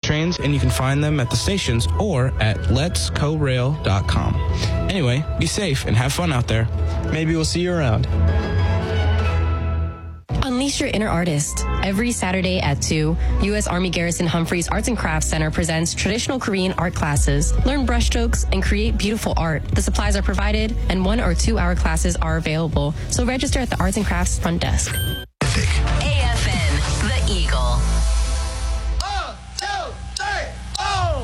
trains, and you can find them at the stations or at letscorail.com. Anyway, be safe and have fun out there. Maybe we'll see you around. Unleash your inner artist. Every Saturday at 2, U.S. Army Garrison Humphreys Arts and Crafts Center presents traditional Korean art classes. Learn brushstrokes and create beautiful art. The supplies are provided, and 1 or 2 hour classes are available. So register at the Arts and Crafts front desk.